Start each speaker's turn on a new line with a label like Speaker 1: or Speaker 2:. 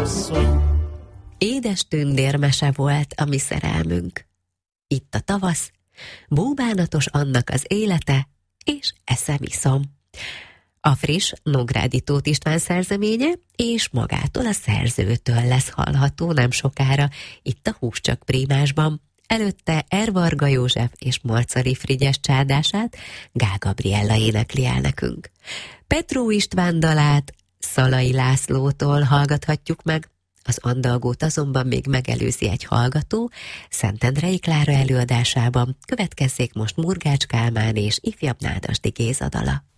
Speaker 1: asszony.
Speaker 2: Édes tündérmese volt a mi szerelmünk. Itt a tavasz, búbánatos annak az élete, és eszem iszom. A friss Nógrádi Tóth István szerzeménye, és magától a szerzőtől lesz hallható nem sokára, itt a Húscsak Prímásban. Előtte Varga József és Marcari Frigyes csárdását Gál Gabriella énekli el nekünk. Petró István dalát Szalai Lászlótól hallgathatjuk meg, az Andalgót azonban még megelőzi egy hallgató, Szentendrei Klára előadásában. Következzék most Murgács Kálmán és ifjabb Nádasdy Géza dala.